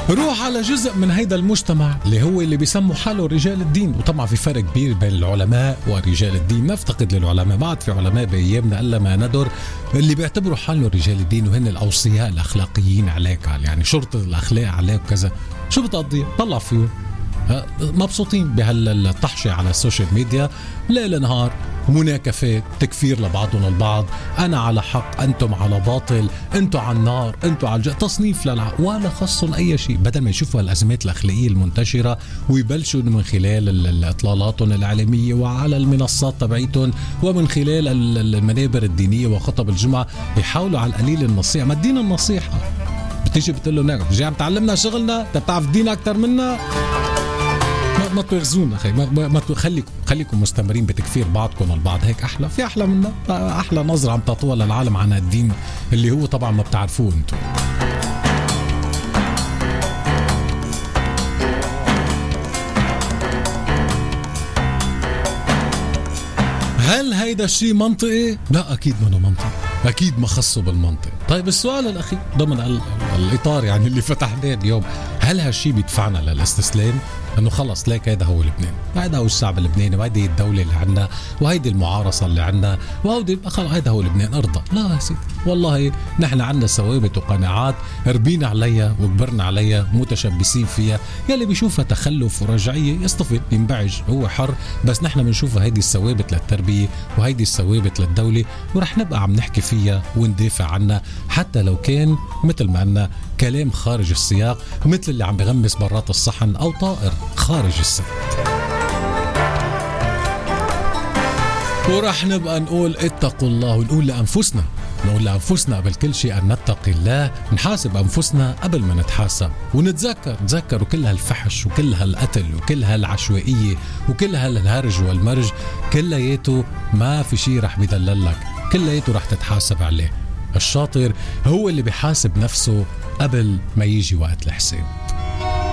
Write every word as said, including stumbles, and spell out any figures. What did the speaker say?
روح على جزء من هيدا المجتمع اللي هو اللي بيسموا حاله رجال الدين. وطبعا في فرق كبير بين العلماء ورجال الدين. نفتقد للعلماء، ما عاد في علماء بأيامنا إلا ما ندر، اللي بيعتبروا حالهم رجال الدين وهن الأوصياء الأخلاقيين عليك، يعني شرطة الأخلاق عليك وكذا. شو بتقضي؟ طلع فيه مبسوطين بهالطحشة على السوشيال ميديا ليل نهار، مناكفات، تكفير لبعضهم البعض، أنا على حق أنتم على باطل، أنتم على النار، أنتم على الجنة، تصنيف للع... ولا خصهم أي شيء. بدل ما يشوفوا الأزمات الأخلاقية المنتشرة ويبلشوا من خلال الإطلالاتهم الإعلامية وعلى المنصات تبعيتهم ومن خلال المنابر الدينية وخطب الجمعة يحاولوا على القليل النصيحة. ما الدين النصيحة، بتيجي بتقول له نعم جاي عم تعلمنا شغلنا، انت بتعرف الدين أكتر منا، ما تغزون أخي، ما, ما خليكم خليكم مستمرين بتكفير بعضكم البعض. هيك أحلى، في أحلى منا؟ أحلى نظرة عم تطول للعالم عن الدين اللي هو طبعا ما بتعرفوه أنتم. هل هيدا الشيء منطقي؟ لا أكيد منه منطقي، أكيد ما خصه بالمنطق. طيب السؤال الأخير ضمن الإطار يعني اللي فتحناه اليوم، هل هالشيء بيدفعنا للاستسلام؟ انه خلص ليك هيدا هو لبنان، هيدا هو الشعب اللبناني، وهيدي الدولة اللي عنا، وهيدي المعارصة اللي عنا، وهيدي خلص هيدا هو لبنان، ارضى. لا يا سيدي، والله نحن عنا ثوابت وقناعات ربينا عليها وكبرنا عليها متشبثين فيها. يلي بيشوفها تخلف ورجعية يصطفل ينبعج، هو حر، بس نحن بنشوفها هيدي الثوابت للتربية وهيدي الثوابت للدولة، ورح نبقى عم نحكي فيها وندافع عنها حتى لو كان مثل ما قلنا كلام خارج السياق، مثل اللي عم بغمس برات الصحن أو طائر خارج السياق. ورح نبقى نقول اتقوا الله، ونقول لأنفسنا نقول لأنفسنا قبل كل شيء أن نتقي الله، نحاسب أنفسنا قبل ما نتحاسب، ونتذكر نتذكر كل هالفحش وكل هالقتل وكل هالعشوائية وكل هالهرج والمرج كلياته ما في شيء رح بيدللك، كلياته رح تتحاسب عليه. الشاطر هو اللي بيحاسب نفسه قبل ما يجي وقت الحساب.